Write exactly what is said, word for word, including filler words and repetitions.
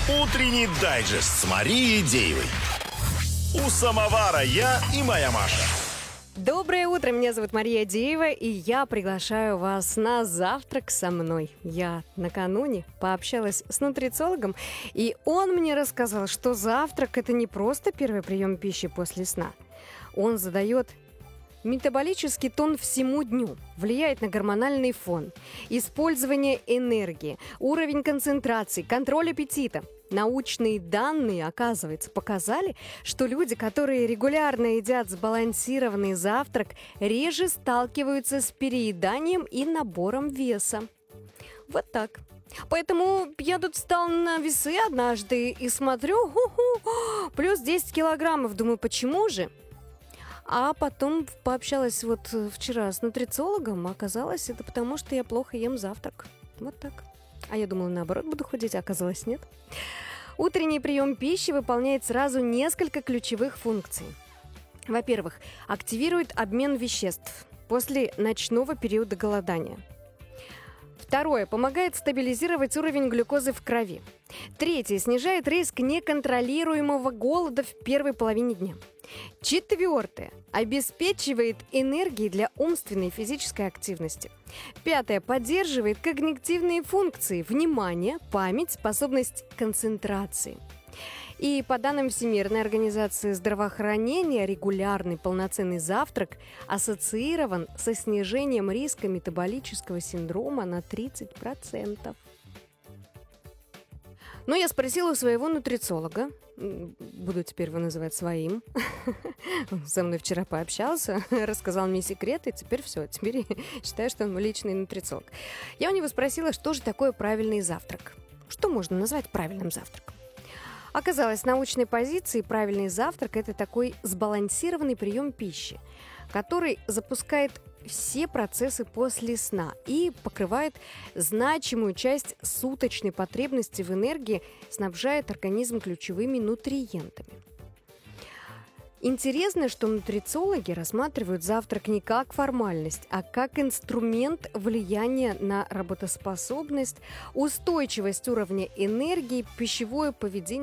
Утренний дайджест с Марией Деевой. У самовара я и моя Маша. Доброе утро, меня зовут Мария Деева, и я приглашаю вас на завтрак со мной. Я накануне пообщалась с нутрициологом, и он мне рассказал, что завтрак – это не просто первый прием пищи после сна. Он задает метаболический тон всему дню, влияет на гормональный фон, использование энергии, уровень концентрации, контроль аппетита. Научные данные, оказывается, показали, что люди, которые регулярно едят сбалансированный завтрак, реже сталкиваются с перееданием и набором веса. Вот так. Поэтому я тут встала на весы однажды и смотрю, ху-ху, плюс десять килограммов. Думаю, почему же? А потом пообщалась вот вчера с нутрициологом, оказалось, это потому, что я плохо ем завтрак. Вот так. А я думала, наоборот, буду худеть, а оказалось, нет. Утренний прием пищи выполняет сразу несколько ключевых функций. Во-первых, активирует обмен веществ после ночного периода голодания. Второе, помогает стабилизировать уровень глюкозы в крови. Третье, снижает риск неконтролируемого голода в первой половине дня. Четвертое, обеспечивает энергией для умственной и физической активности. Пятое, поддерживает когнитивные функции, внимание, память, способность концентрации. И по данным Всемирной организации здравоохранения, регулярный полноценный завтрак ассоциирован со снижением риска метаболического синдрома на тридцать процентов. Но я спросила у своего нутрициолога, буду теперь его называть своим, он со мной вчера пообщался, рассказал мне секреты, и теперь все, теперь я считаю, что он мой личный нутрициолог. Я у него спросила, что же такое правильный завтрак, что можно назвать правильным завтраком. Оказалось, с научной позиции правильный завтрак – это такой сбалансированный прием пищи, который запускает все процессы после сна и покрывает значимую часть суточной потребности в энергии, снабжает организм ключевыми нутриентами. Интересно, что нутрициологи рассматривают завтрак не как формальность, а как инструмент влияния на работоспособность, устойчивость уровня энергии, пищевое поведение